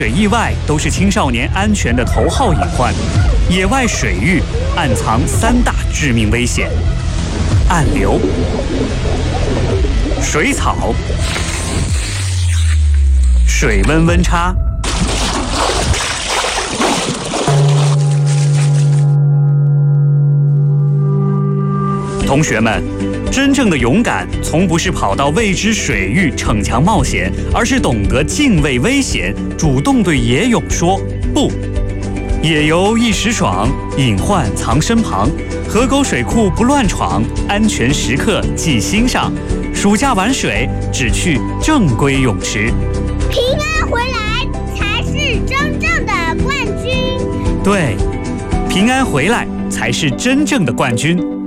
水意外都是青少年安全的头号隐患。野外水域暗藏3大致命危险：暗流、水草、水温温差。同学们，真正的勇敢从不是跑到未知水域逞强冒险，而是懂得敬畏危险，主动对野勇说不。野游一时爽，隐患藏身旁。河沟水库不乱闯，安全时刻记心上。暑假玩水，只去正规泳池。 平安回来才是真正的冠军。 对，平安回来才是真正的冠军。